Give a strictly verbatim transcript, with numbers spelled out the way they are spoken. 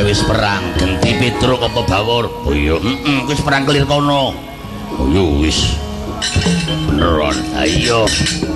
wis perang genti Petruk apa Bawor? Oh iya, heeh, wis perang kelir kono. Oh iya wis. Beneran. Ha iya.